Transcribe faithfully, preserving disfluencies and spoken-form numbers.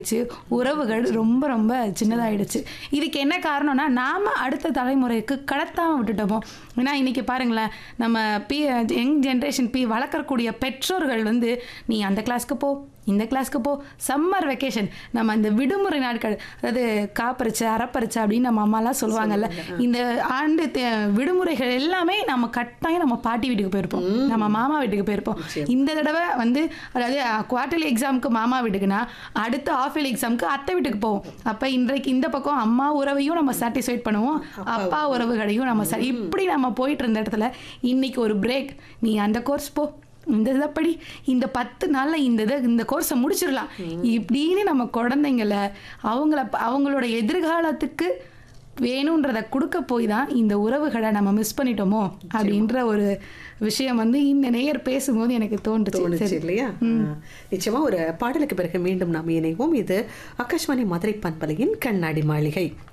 உறவுகள் ரொம்ப ரொம்ப சின்னதாயிடுச்சு. இதுக்கு என்ன காரணம்னா, நாம அடுத்த தலைமுறைக்கு கடத்தாம விட்டுட்டோமோ. ஏன்னா இன்னைக்கு பாருங்களேன், நம்ம பி யங் ஜென்ரேஷன் பி வளர்க்கக்கூடிய பெற்றோர்கள் வந்து, "நீ அந்த கிளாஸ்க்கு போ, இந்த கிளாஸ்க்கு போ." சம்மர் வெக்கேஷன் நம்ம இந்த விடுமுறை நாட்கள், அதாவது காப்பரிச்சை அரைப்பரிச்சை அப்படின்னு நம்ம அம்மாலாம் சொல்லுவாங்கல்ல, இந்த ஆண்டு தே- விடுமுறைகள் எல்லாமே நம்ம கட்டாயம் நம்ம பாட்டி வீட்டுக்கு போயிருப்போம், நம்ம மாமா வீட்டுக்கு போயிருப்போம். இந்த தடவை வந்து அதாவது குவார்டர்லி எக்ஸாமுக்கு மாமா வீட்டுக்குன்னா, அடுத்த ஆஃப் இயர்லி எக்ஸாமுக்கு அத்தை வீட்டுக்கு போவோம். அப்போ இன்றைக்கு இந்த பக்கம் அம்மா உறவையும் நம்ம சாட்டிஸ்ஃபைட் பண்ணுவோம், அப்பா உறவுகளையும் நம்ம sa- இப்படி நம்ம போயிட்டு இருந்த இடத்துல இன்னைக்கு ஒரு பிரேக். நீ அந்த கோர்ஸ் போ, இந்த இதை படி, இந்த பத்து நாள்ல இந்த இதை இந்த கோர்ஸை முடிச்சிடலாம் இப்படின்னு நம்ம குழந்தைங்கள அவங்கள அவங்களோட எதிர்காலத்துக்கு வேணுன்றதை கொடுக்க போய் தான் இந்த உறவுகளை நம்ம மிஸ் பண்ணிட்டோமோ அப்படின்ற ஒரு விஷயம் வந்து இந்த நேயர் பேசும்போது எனக்கு தோன்றுச்சு. தோணுச்சு சரி. இல்லையா? நிச்சயமா ஒரு பாடலுக்கு பிறகு மீண்டும் நாம் இணைவோம். இது ஆகாஷ்வாணி மதுரை பண்பலையின் கண்ணாடி மாளிகை.